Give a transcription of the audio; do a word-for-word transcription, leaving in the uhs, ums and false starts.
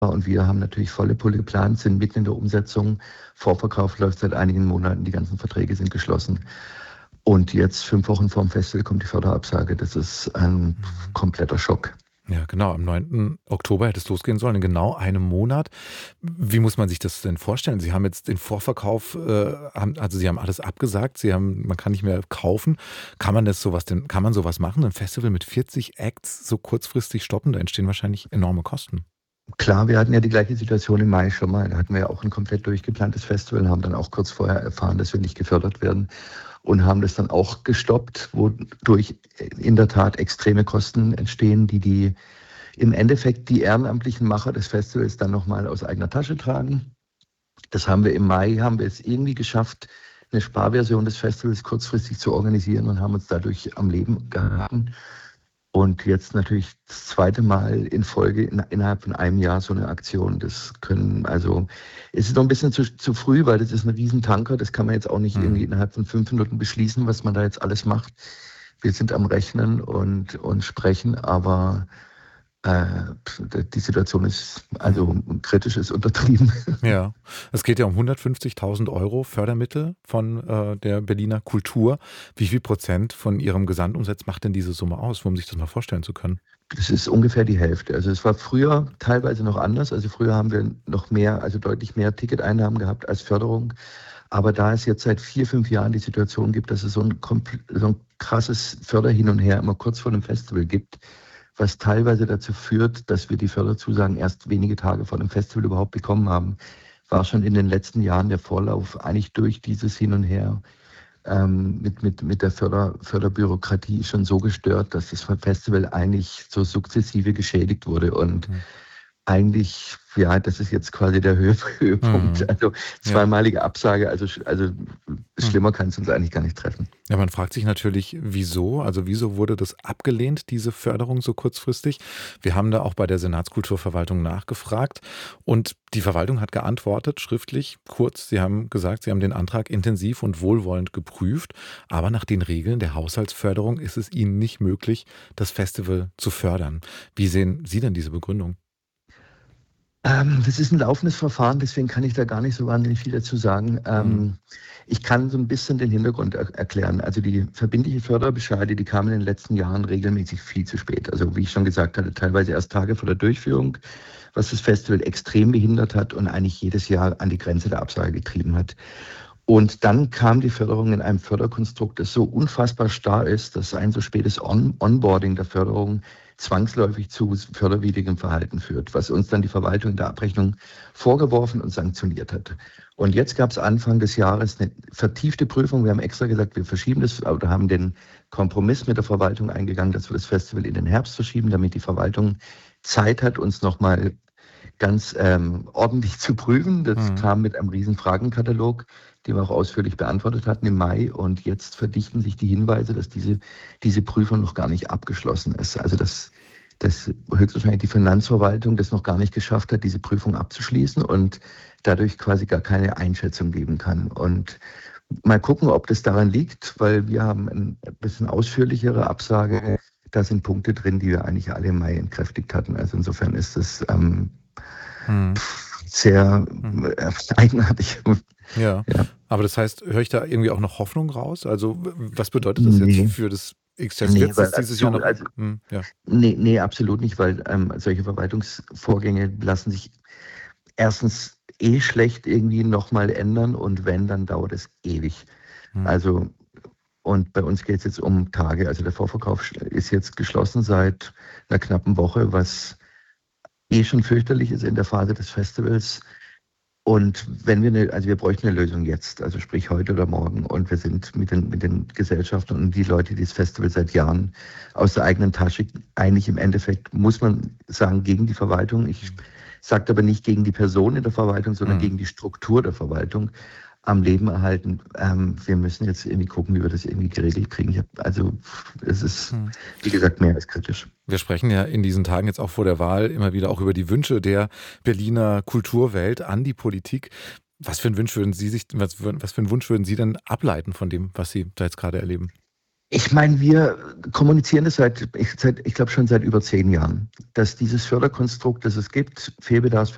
und wir haben natürlich volle Pulle geplant, sind mitten in der Umsetzung. Vorverkauf läuft seit einigen Monaten, die ganzen Verträge sind geschlossen. Und jetzt, fünf Wochen vorm Festival, kommt die Förderabsage. Das ist ein kompletter Schock. Ja, genau. Am neunten Oktober hätte es losgehen sollen, in genau einem Monat. Wie muss man sich das denn vorstellen? Sie haben jetzt den Vorverkauf, äh, haben, also Sie haben alles abgesagt. Sie haben, man kann nicht mehr kaufen. Kann man das sowas denn, kann man sowas machen? Ein Festival mit vierzig Acts so kurzfristig stoppen? Da entstehen wahrscheinlich enorme Kosten. Klar, wir hatten ja die gleiche Situation im Mai schon mal. Da hatten wir ja auch ein komplett durchgeplantes Festival, haben dann auch kurz vorher erfahren, dass wir nicht gefördert werden und haben das dann auch gestoppt, wodurch in der Tat extreme Kosten entstehen, die die im Endeffekt die ehrenamtlichen Macher des Festivals dann nochmal aus eigener Tasche tragen. Das haben wir im Mai, haben wir es irgendwie geschafft, eine Sparversion des Festivals kurzfristig zu organisieren und haben uns dadurch am Leben gehalten. Und jetzt natürlich das zweite Mal in Folge in, innerhalb von einem Jahr so eine Aktion. Das können, also es ist noch ein bisschen zu, zu früh, weil das ist ein Riesentanker. Das kann man jetzt auch nicht Mhm. irgendwie innerhalb von fünf Minuten beschließen, was man da jetzt alles macht. Wir sind am Rechnen und, und sprechen, aber äh, die Situation ist, also kritisch ist untertrieben. Ja, es geht ja um hundertfünfzigtausend Euro Fördermittel von äh, der Berliner Kultur. Wie viel Prozent von Ihrem Gesamtumsatz macht denn diese Summe aus, um sich das mal vorstellen zu können? Das ist ungefähr die Hälfte. Also es war früher teilweise noch anders. Also früher haben wir noch mehr, also deutlich mehr Ticketeinnahmen gehabt als Förderung. Aber da es jetzt seit vier, fünf Jahren die Situation gibt, dass es so ein, so ein krasses Förderhin und Her immer kurz vor dem Festival gibt, was teilweise dazu führt, dass wir die Förderzusagen erst wenige Tage vor dem Festival überhaupt bekommen haben, war schon in den letzten Jahren der Vorlauf eigentlich durch dieses Hin und Her ähm, mit, mit, mit der Förder, Förderbürokratie schon so gestört, dass das Festival eigentlich so sukzessive geschädigt wurde und Mhm. eigentlich, ja, das ist jetzt quasi der Höhe, Höhepunkt. Mhm. Also Ja. zweimalige Absage, also, also Mhm. schlimmer kann es uns eigentlich gar nicht treffen. Ja, man fragt sich natürlich, wieso? Also wieso wurde das abgelehnt, diese Förderung so kurzfristig? Wir haben da auch bei der Senatskulturverwaltung nachgefragt und die Verwaltung hat geantwortet, schriftlich, kurz. Sie haben gesagt, sie haben den Antrag intensiv und wohlwollend geprüft, aber nach den Regeln der Haushaltsförderung ist es ihnen nicht möglich, das Festival zu fördern. Wie sehen Sie denn diese Begründung? Ähm, das ist ein laufendes Verfahren, deswegen kann ich da gar nicht so wahnsinnig viel dazu sagen. Mhm. Ähm, ich kann so ein bisschen den Hintergrund er erklären. Also die verbindliche Förderbescheide, die kamen in den letzten Jahren regelmäßig viel zu spät. Also wie ich schon gesagt hatte, teilweise erst Tage vor der Durchführung, was das Festival extrem behindert hat und eigentlich jedes Jahr an die Grenze der Absage getrieben hat. Und dann kam die Förderung in einem Förderkonstrukt, das so unfassbar starr ist, dass ein so spätes On Onboarding der Förderung zwangsläufig zu förderwidrigem Verhalten führt, was uns dann die Verwaltung in der Abrechnung vorgeworfen und sanktioniert hat. Und jetzt gab es Anfang des Jahres eine vertiefte Prüfung. Wir haben extra gesagt, wir verschieben das oder haben den Kompromiss mit der Verwaltung eingegangen, dass wir das Festival in den Herbst verschieben, damit die Verwaltung Zeit hat, uns nochmal ganz ähm, ordentlich zu prüfen. Das Mhm. kam mit einem riesen Fragenkatalog, den wir auch ausführlich beantwortet hatten im Mai. Und jetzt verdichten sich die Hinweise, dass diese, diese Prüfung noch gar nicht abgeschlossen ist. Also dass, dass höchstwahrscheinlich die Finanzverwaltung das noch gar nicht geschafft hat, diese Prüfung abzuschließen und dadurch quasi gar keine Einschätzung geben kann. Und mal gucken, ob das daran liegt, weil wir haben ein bisschen ausführlichere Absage. Da sind Punkte drin, die wir eigentlich alle im Mai entkräftigt hatten. Also insofern ist es ähm, Mhm. sehr Mhm. äh, eigenartig. Ja, Ja. aber das heißt, höre ich da irgendwie auch noch Hoffnung raus? Also w- was bedeutet das jetzt Nee, für das X-Fest? nee, Wird weil es also, dieses Jahr so, noch? also Hm, ja. nee, nee, absolut nicht, weil ähm, solche Verwaltungsvorgänge lassen sich erstens eh schlecht irgendwie nochmal ändern und wenn, dann dauert es ewig. Hm. Also und bei uns geht es jetzt um Tage. Also der Vorverkauf ist jetzt geschlossen seit einer knappen Woche, was eh schon fürchterlich ist in der Phase des Festivals. Und wenn wir eine, also wir bräuchten eine Lösung jetzt, also sprich heute oder morgen. Und wir sind mit den, mit den Gesellschaften und die Leute, die das Festival seit Jahren aus der eigenen Tasche, eigentlich im Endeffekt, muss man sagen, gegen die Verwaltung. Ich sage aber nicht gegen die Person in der Verwaltung, sondern Hm. gegen die Struktur der Verwaltung am Leben erhalten. Ähm, wir müssen jetzt irgendwie gucken, wie wir das irgendwie geregelt kriegen. Ich hab, also es ist, Hm. wie gesagt, mehr als kritisch. Wir sprechen ja in diesen Tagen jetzt auch vor der Wahl immer wieder auch über die Wünsche der Berliner Kulturwelt an die Politik. Was für einen Wunsch würden Sie sich, was, wür- was für einen Wunsch würden Sie denn ableiten von dem, was Sie da jetzt gerade erleben? Ich meine, wir kommunizieren das seit, ich, seit, ich glaube schon seit über zehn Jahren, dass dieses Förderkonstrukt, das es gibt, Fehlbedarfs